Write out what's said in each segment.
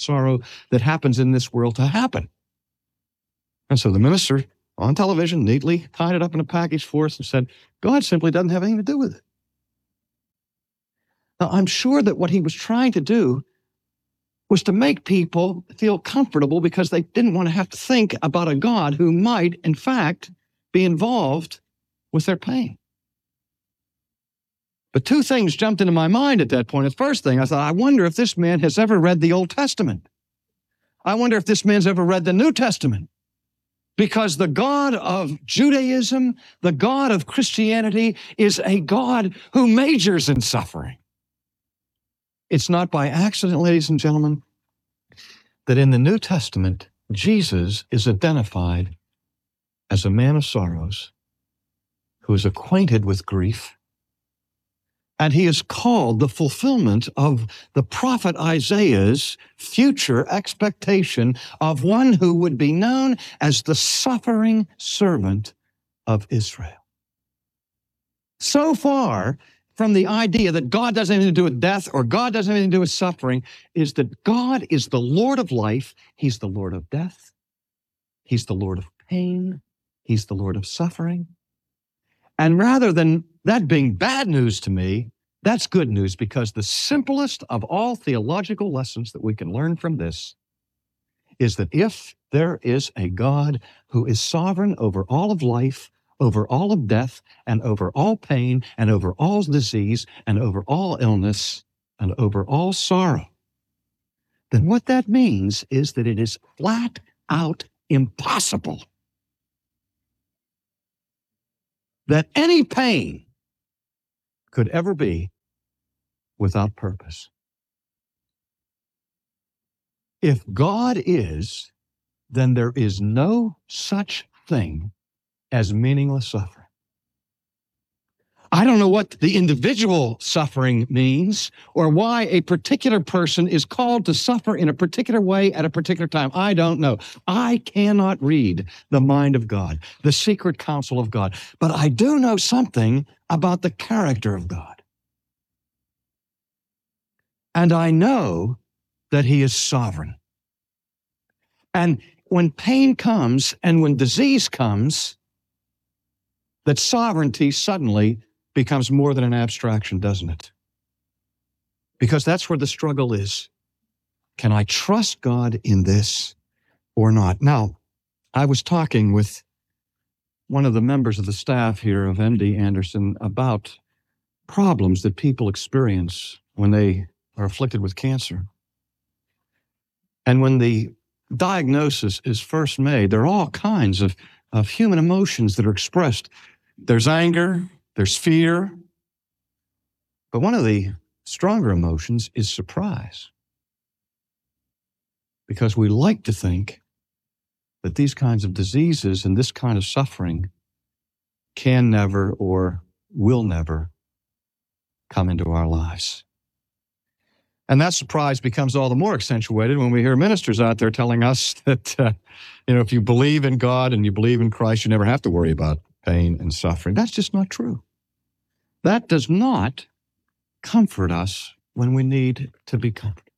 sorrow that happens in this world to happen. And so the minister on television neatly tied it up in a package for us and said, God simply doesn't have anything to do with it. Now, I'm sure that what he was trying to do was to make people feel comfortable because they didn't want to have to think about a God who might, in fact, be involved with their pain. But two things jumped into my mind at that point. The first thing, I thought, I wonder if this man has ever read the Old Testament. I wonder if this man's ever read the New Testament. Because the God of Judaism, the God of Christianity, is a God who majors in suffering. It's not by accident, ladies and gentlemen, that in the New Testament, Jesus is identified as a man of sorrows who is acquainted with grief, and he is called the fulfillment of the prophet Isaiah's future expectation of one who would be known as the suffering servant of Israel. So far from the idea that God doesn't have anything to do with death or God doesn't have anything to do with suffering is that God is the Lord of life. He's the Lord of death. He's the Lord of pain. He's the Lord of suffering. And rather than that being bad news to me, that's good news, because the simplest of all theological lessons that we can learn from this is that if there is a God who is sovereign over all of life, over all of death, and over all pain, and over all disease, and over all illness, and over all sorrow, then what that means is that it is flat out impossible that any pain could ever be without purpose. If God is, then there is no such thing as meaningless suffering. I don't know what the individual suffering means or why a particular person is called to suffer in a particular way at a particular time. I don't know. I cannot read the mind of God, the secret counsel of God, but I do know something about the character of God. And I know that he is sovereign. And when pain comes and when disease comes, that sovereignty suddenly becomes more than an abstraction, doesn't it? Because that's where the struggle is. Can I trust God in this or not? Now, I was talking with one of the members of the staff here of MD Anderson about problems that people experience when they are afflicted with cancer. And when the diagnosis is first made, there are all kinds of human emotions that are expressed. There's anger, there's fear, but one of the stronger emotions is surprise. Because we like to think that these kinds of diseases and this kind of suffering can never or will never come into our lives. And that surprise becomes all the more accentuated when we hear ministers out there telling us that, if you believe in God and you believe in Christ, you never have to worry about pain and suffering. That's just not true. That does not comfort us when we need to be comforted.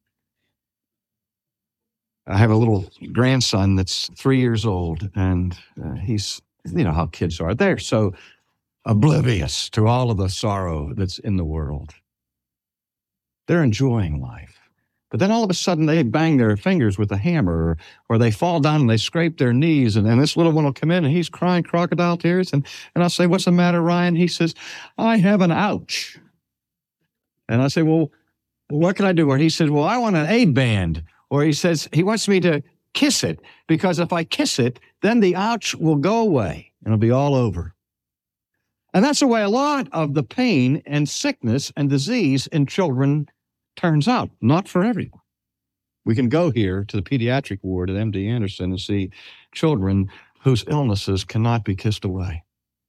I have a little grandson that's 3 years old, and he's, how kids are. They're so oblivious to all of the sorrow that's in the world. They're enjoying life. But then all of a sudden they bang their fingers with a hammer, or they fall down and they scrape their knees, and this little one will come in and he's crying crocodile tears, and I'll say, "What's the matter, Ryan?" He says, "I have an ouch." And I say, "Well, what can I do?" Or he says, "Well, I want an A band." Or he says, he wants me to kiss it, because if I kiss it, then the ouch will go away and it'll be all over. And that's the way a lot of the pain and sickness and disease in children turns out. Not for everyone. We can go here to the pediatric ward at MD Anderson and see children whose illnesses cannot be kissed away.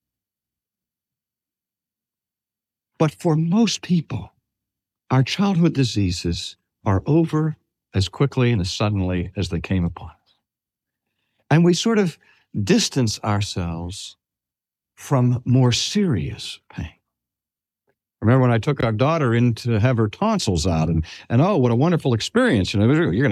But for most people, our childhood diseases are over as quickly and as suddenly as they came upon us. And we sort of distance ourselves from more serious pain. I remember when I took our daughter in to have her tonsils out, and oh, what a wonderful experience. You're going